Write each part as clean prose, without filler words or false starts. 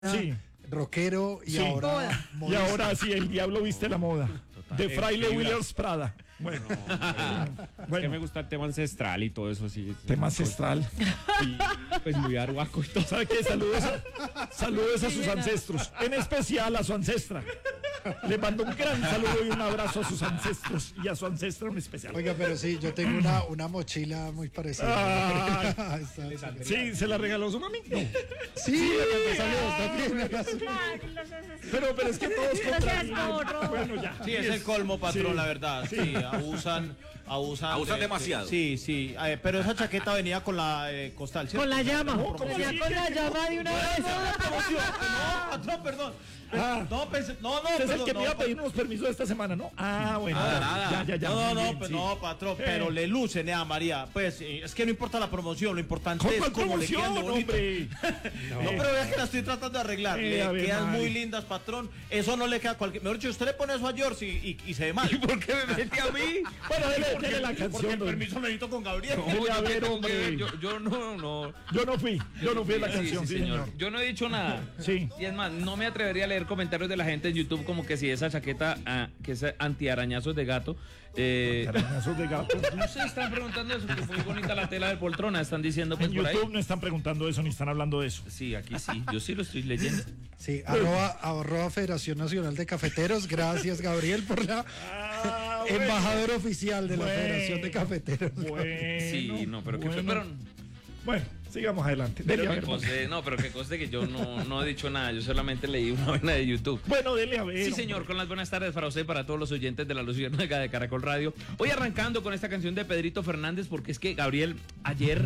Sí. Rockero y Sí. ahora Y ahora sí, el diablo viste la moda. De Fraile Williams Prada. Bueno, Es que me gusta el tema ancestral y todo eso, sí. tema ancestral. Y, pues muy arhuaco y todo. ¿Sabe qué? Saludos a sus ancestros, en especial a su ancestra. Le mando un gran saludo y un abrazo a sus ancestros y a su ancestra en especial. Oiga, pero sí, yo tengo una mochila muy parecida. Ah, Está- sí, se la regaló su mami. Sí, saludos también. Pero es que todos compran. Bueno, ya. Sí, es el colmo, patrón, Sí. la verdad. Sí, abusan. Abusan demasiado. Sí, pero esa chaqueta venía con la costal, ¿cierto? Con la llama. ¿cómo Venía así? con la llama de una vez. No, patrón, perdón. Ah. No, pensé, no, Ese es el perdón, que me iba a no, pedir unos permisos esta semana, ¿no? Ah, bueno. Nada. Ya. No, muy bien, sí. no, patrón, pero le lucen, María. Pues es que no importa la promoción, lo importante ¿Con es cuál cómo le quedan de promoción, bonito. hombre? No, pero vea que la estoy tratando de arreglar. Le Ave quedan María. muy lindas, patrón. Eso no le queda a cualquier. Mejor dicho, usted le pone eso a George y se ve mal. ¿Por qué me mete a mí? Bueno, dele la Porque canción. el don. permiso lo necesito con Gabriel. Dele, a Yo ver, tengo que ver, hombre. yo no. Yo no fui a la canción, sí, señor. Yo no he dicho nada. Sí. Y es más, no me atrevería a leer comentarios de la gente en YouTube como que si esa chaqueta que es antiarañazos de gato. Arañazos de gato. No sé, están preguntando eso, que fue muy bonita la tela de poltrona, están diciendo pues En por ahí. YouTube no están preguntando eso ni están hablando de eso. Sí, aquí sí, yo sí lo estoy leyendo. Sí, arroba Federación Nacional de Cafeteros. Gracias, Gabriel, por la embajador oficial de la Bueno. Federación de Cafeteros. Bueno, Sí, no, pero que fue, bueno. pero Bueno, sigamos adelante. Dele a que ver. conste, no, pero que conste que yo no he dicho nada, yo solamente leí una vaina de YouTube. Bueno, dele a ver. Sí, señor, con las buenas tardes para usted y para todos los oyentes de la Luciérnaga de Caracol Radio. Hoy arrancando con esta canción de Pedrito Fernández, porque es que, Gabriel, ayer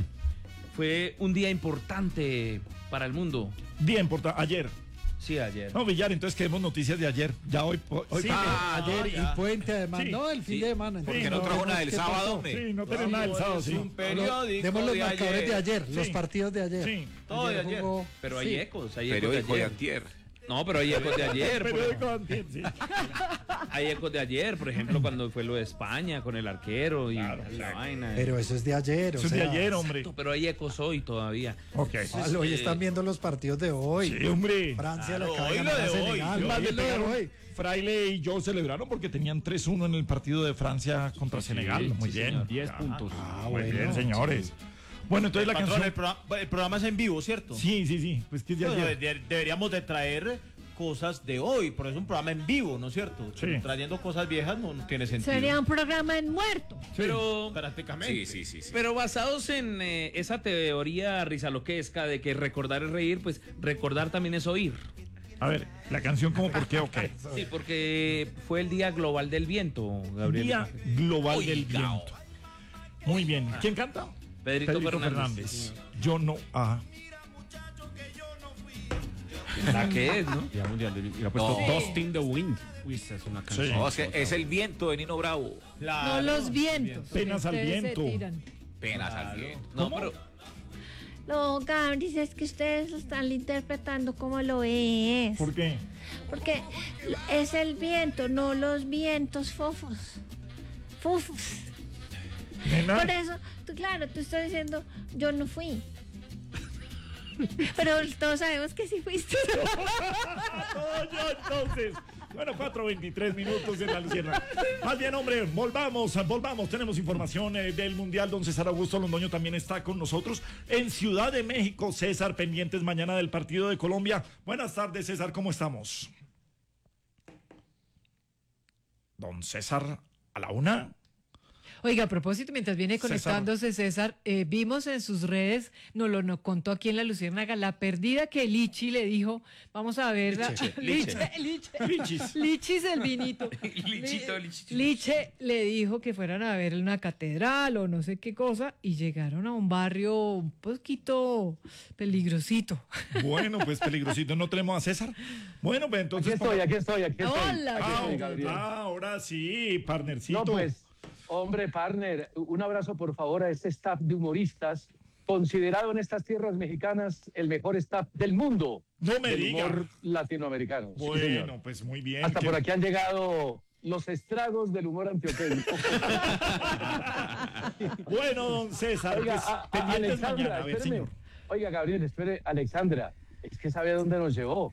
fue un día importante para el mundo. Día importante. Ayer. Sí, ayer. No, Villar, entonces queremos noticias de ayer. Ya hoy. Sí, ayer y puente además. Sí. No, el fin de semana. ¿Por qué Entonces, no trajo una del ¿qué sábado, pasó? hombre? Sí, no tenemos nada el sábado, sí. Un periódico. Demos los de marcadores ayer. de ayer, los Sí. partidos de ayer. Sí. Todo de ayer. jugó- Pero sí. hay ecos, hay ecos Periódico de de ayer. antier. No, pero hay ecos de ayer. Periódico antier, sí. Hay ecos de ayer, por ejemplo, cuando fue lo de España con el arquero y Claro, la claro. vaina. Pero eso es de ayer. Eso es de ayer, hombre. Pero hay ecos hoy todavía. Ok. Hoy están viendo los partidos de hoy. Sí, hombre. Francia Claro, le acaba hoy de lo ganar a de hoy. Senegal. Más Hoy le lo de pegaron. hoy. Fraile y yo celebraron porque tenían 3-1 en el partido de Francia contra Senegal. Muy sí, bien. señor. 10 puntos. Muy bueno. bien, señores. Bueno, entonces la Patrón, canción. el programa es en vivo, ¿cierto? Sí. Pues que es de Bueno, ayer. deberíamos de traer cosas de hoy, por eso es un programa en vivo, ¿no es cierto? Sí. Trayendo cosas viejas no tiene sentido. Sería un programa en muerto. Pero, Prácticamente. Sí. pero basados en esa teoría rizaloquesca de que recordar es reír, pues recordar también es oír. A ver, la canción como por qué o qué. Sí, porque fue el Día Global del Viento, Gabriel. Día Global Oiga. del Viento. Muy bien. ¿Quién canta? Pedrito Fernández. Sí, Yo no. Ah. La que es, ¿no? Día mundial y le ha puesto No. Dust in the Wind. Uy, esa es una canción. Sí. No, es el viento de Nino Bravo. No los vientos. Penas al Ustedes se viento. tiran. Penas al viento. No, ¿Cómo? pero No, Gabriel, es que ustedes lo están interpretando como lo es. ¿Por qué? Porque es el viento, no los vientos fofos. Fufos. Nena. Por eso, claro, tú estás diciendo, yo no fui. Pero todos sabemos que sí fuiste. Yo, entonces. Bueno, 4:23 minutos en la Luciérnaga. Más bien, hombre, volvamos. Tenemos información del Mundial. Don César Augusto Londoño también está con nosotros en Ciudad de México. César, pendientes mañana del partido de Colombia. Buenas tardes, César, ¿cómo estamos? Don César, a la una. Oiga, a propósito, mientras viene conectándose César, vimos en sus redes, nos contó aquí en la Luciérnaga, la perdida que Lichi le dijo, vamos a ver, Lichis el vinito. Lichito. Liche le dijo que fueran a ver una catedral o no sé qué cosa y llegaron a un barrio un poquito peligrosito. Bueno, pues peligrosito. ¿No tenemos a César? Bueno, pues entonces. Aquí estoy. Hola, Ahora sí, partnercito. No, pues, hombre, partner, un abrazo por favor a este staff de humoristas, considerado en estas tierras mexicanas el mejor staff del mundo. No me del diga. humor latinoamericano. Sí, Bueno, señor. pues muy bien. Hasta que- por aquí han llegado los estragos del humor antioqueño. Bueno, don César, Oiga, pues, pendientes Alexandra, mañana. A ver, espéreme. señor. Oiga, Gabriel, espere, Alexandra. Es que sabe a dónde nos llevó.